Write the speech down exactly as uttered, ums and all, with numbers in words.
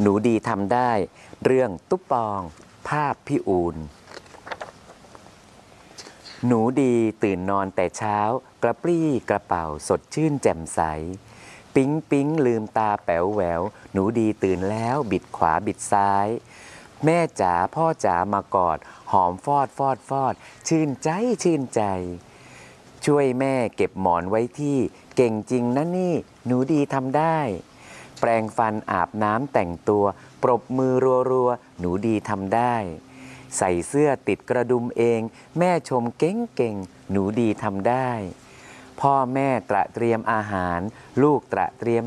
หนูดีทำได้เรื่องตุ๊ปปองภาพพี่อูนหนูดีตื่นนอนแต่เช้ากระปรี้กระเป๋าสดชื่นแจ่มใสปิ๊งปิ๊งลืมตาแป๋วแหววหนูดีตื่นแล้วบิดขวาบิดซ้ายแม่จ๋าพ่อจ๋ามากอดหอมฟอดฟอดฟอดชื่นใจชื่นใจช่วยแม่เก็บหมอนไว้ที่เก่งจริงนะนี่หนูดีทำได้แปรงฟันอาบน้ำแต่งตัวปรบมือรัวๆหนูดีทำได้ใส่เสื้อติดกระดุมเองแม่ชมเก่งเก่งหนูดีทำได้พ่อแม่ตระเตรียมอาหารลูกตระเตรียม